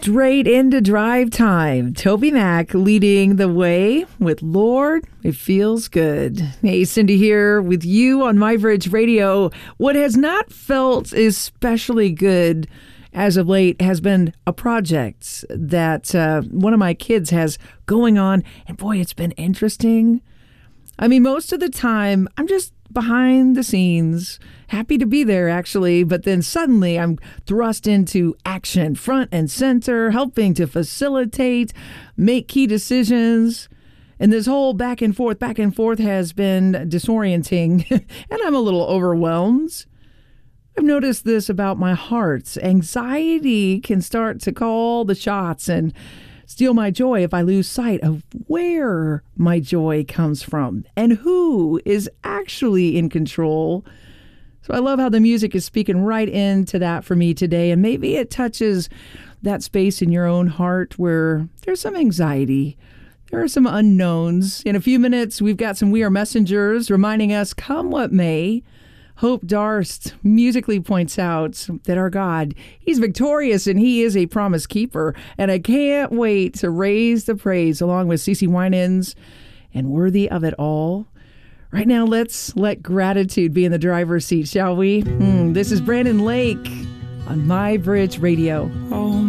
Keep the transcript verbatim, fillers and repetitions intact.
straight into drive time. Toby Mac leading the way with Lord, It Feels Good. Hey, Cindy here with you on MyBridge Radio. What has not felt especially good as of late has been a project that uh, one of my kids has going on. And boy, it's been interesting. I mean, most of the time, I'm just behind the scenes, happy to be there, actually. But then suddenly I'm thrust into action, front and center, helping to facilitate, make key decisions. And this whole back and forth, back and forth has been disorienting, and I'm a little overwhelmed. I've noticed this about my heart. Anxiety can start to call the shots and steal my joy if I lose sight of where my joy comes from and who is actually in control. So I love how the music is speaking right into that for me today. And maybe it touches that space in your own heart where there's some anxiety. There are some unknowns. In a few minutes, we've got some We Are Messengers reminding us, come what may. Hope Darst musically points out that our God, he's victorious and he is a promise keeper. And I can't wait to raise the praise along with CeCe Winans and Worthy of It All. Right now, let's let gratitude be in the driver's seat, shall we? Hmm, this is Brandon Lake on MyBridge Radio. Oh.